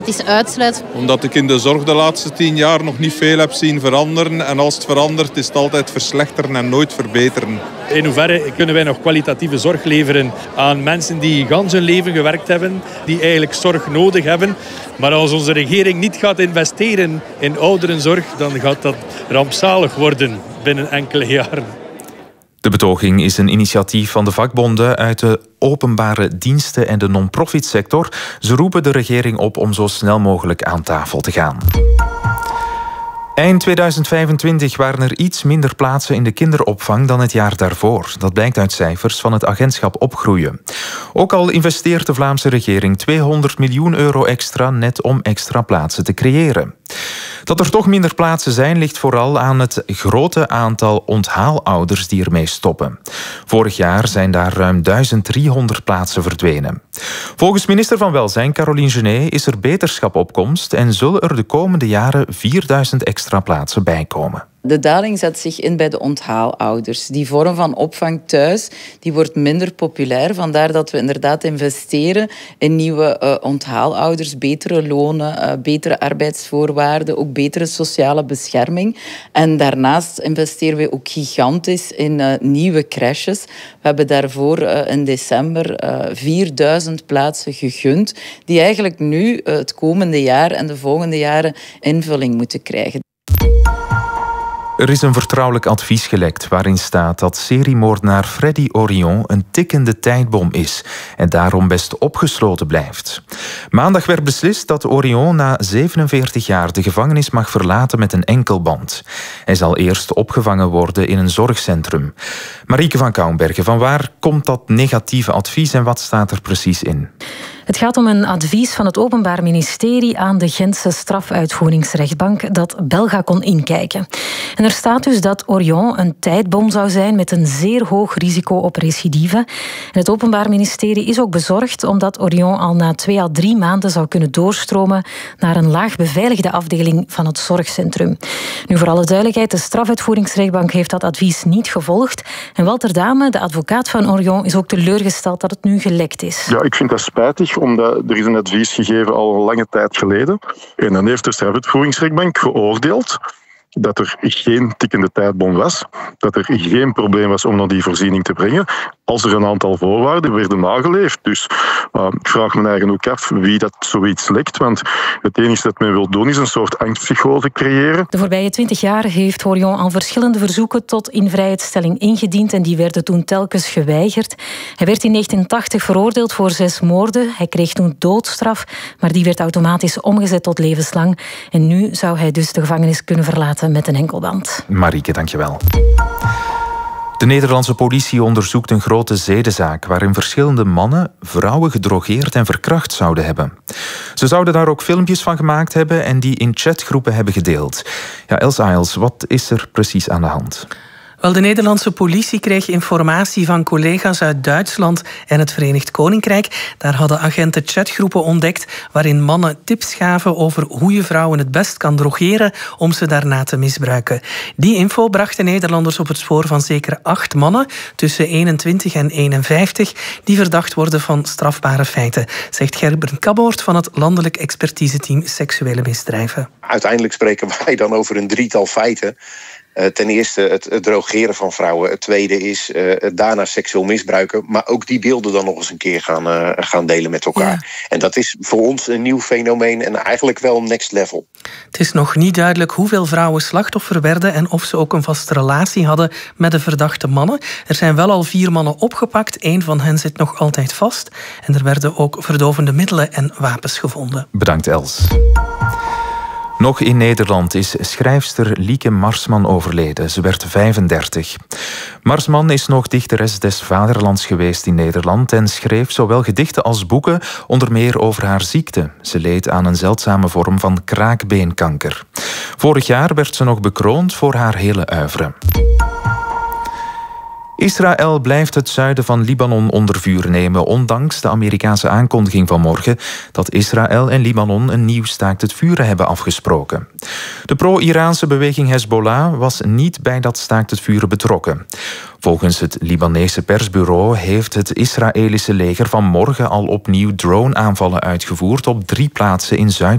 Het is uitsluit. Omdat ik in de zorg de laatste 10 jaar nog niet veel heb zien veranderen. En als het verandert is het altijd verslechteren en nooit verbeteren. In hoeverre kunnen wij nog kwalitatieve zorg leveren aan mensen die gans hun leven gewerkt hebben, die eigenlijk zorg nodig hebben. Maar als onze regering niet gaat investeren in ouderenzorg, dan gaat dat rampzalig worden binnen enkele jaren. De betoging is een initiatief van de vakbonden uit de openbare diensten en de non-profit sector. Ze roepen de regering op om zo snel mogelijk aan tafel te gaan. Eind 2025 waren er iets minder plaatsen in de kinderopvang dan het jaar daarvoor. Dat blijkt uit cijfers van het agentschap Opgroeien. Ook al investeert de Vlaamse regering 200 miljoen euro extra net om extra plaatsen te creëren. Dat er toch minder plaatsen zijn, ligt vooral aan het grote aantal onthaalouders die ermee stoppen. Vorig jaar zijn daar ruim 1300 plaatsen verdwenen. Volgens minister van Welzijn, Caroline Genet, is er beterschap op komst en zullen er de komende jaren 4000 extra plaatsen bijkomen. De daling zet zich in bij de onthaalouders. Die vorm van opvang thuis die wordt minder populair. Vandaar dat we inderdaad investeren in nieuwe onthaalouders, betere lonen, betere arbeidsvoorwaarden, ook betere sociale bescherming. En daarnaast investeren we ook gigantisch in nieuwe crèches. We hebben daarvoor in december 4000 plaatsen gegund, die eigenlijk nu het komende jaar en de volgende jaren invulling moeten krijgen. Er is een vertrouwelijk advies gelekt waarin staat dat seriemoordenaar Freddy Orion een tikkende tijdbom is en daarom best opgesloten blijft. Maandag werd beslist dat Orion na 47 jaar de gevangenis mag verlaten met een enkelband. Hij zal eerst opgevangen worden in een zorgcentrum. Marieke van Kouwenbergen, van waar komt dat negatieve advies en wat staat er precies in? Het gaat om een advies van het Openbaar Ministerie aan de Gentse strafuitvoeringsrechtbank dat Belga kon inkijken. En er staat dus dat Orion een tijdbom zou zijn met een zeer hoog risico op recidive. En het Openbaar Ministerie is ook bezorgd omdat Orion al na 2 à 3 maanden zou kunnen doorstromen naar een laag beveiligde afdeling van het zorgcentrum. Nu, voor alle duidelijkheid, de strafuitvoeringsrechtbank heeft dat advies niet gevolgd. En Walter Dame, de advocaat van Orion, is ook teleurgesteld dat het nu gelekt is. Ja, ik vind dat spijtig, omdat er is een advies gegeven al een lange tijd geleden. En dan heeft de strafuitvoeringsrechtbank geoordeeld dat er geen tikkende tijdbom was, dat er geen probleem was om naar die voorziening te brengen, als er een aantal voorwaarden werden nageleefd. Dus ik vraag me eigenlijk ook af wie dat zoiets lekt, want het enige dat men wil doen is een soort angstpsychose creëren. De voorbije 20 jaar heeft Orion al verschillende verzoeken tot invrijheidstelling ingediend en die werden toen telkens geweigerd. Hij werd in 1980 veroordeeld voor 6 moorden. Hij kreeg toen doodstraf, maar die werd automatisch omgezet tot levenslang. En nu zou hij dus de gevangenis kunnen verlaten met een enkelband. Marieke, dankjewel. De Nederlandse politie onderzoekt een grote zedenzaak waarin verschillende mannen vrouwen gedrogeerd en verkracht zouden hebben. Ze zouden daar ook filmpjes van gemaakt hebben en die in chatgroepen hebben gedeeld. Ja, Els Ayels, wat is er precies aan de hand? Wel, de Nederlandse politie kreeg informatie van collega's uit Duitsland en het Verenigd Koninkrijk. Daar hadden agenten chatgroepen ontdekt waarin mannen tips gaven over hoe je vrouwen het best kan drogeren om ze daarna te misbruiken. Die info bracht de Nederlanders op het spoor van zeker 8 mannen tussen 21 en 51 die verdacht worden van strafbare feiten, zegt Gerben Kabboort van het Landelijk Expertiseteam Seksuele Misdrijven. Uiteindelijk spreken wij dan over een 3-tal feiten. Ten eerste het drogeren van vrouwen. Het tweede is daarna seksueel misbruiken. Maar ook die beelden dan nog eens een keer gaan delen met elkaar. Ja. En dat is voor ons een nieuw fenomeen en eigenlijk wel next level. Het is nog niet duidelijk hoeveel vrouwen slachtoffer werden en of ze ook een vaste relatie hadden met de verdachte mannen. Er zijn wel al 4 mannen opgepakt. 1 van hen zit nog altijd vast. En er werden ook verdovende middelen en wapens gevonden. Bedankt, Els. Nog in Nederland is schrijfster Lieke Marsman overleden. Ze werd 35. Marsman is nog dichteres des vaderlands geweest in Nederland en schreef zowel gedichten als boeken, onder meer over haar ziekte. Ze leed aan een zeldzame vorm van kraakbeenkanker. Vorig jaar werd ze nog bekroond voor haar hele oeuvre. Israël blijft het zuiden van Libanon onder vuur nemen, ondanks de Amerikaanse aankondiging van morgen dat Israël en Libanon een nieuw staakt het vuren hebben afgesproken. De pro-Iraanse beweging Hezbollah was niet bij dat staakt het vuren betrokken. Volgens het Libanese persbureau heeft het Israëlische leger vanmorgen al opnieuw drone-aanvallen uitgevoerd op 3 plaatsen in Zuid-Libanon.